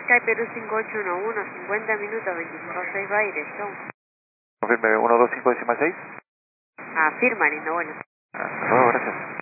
Sky Perú 5811, 50 minutos, 25-6 Baires, chau. Confirme 125 decimal 6. Afirma, lindo, bueno. Hasta luego, gracias.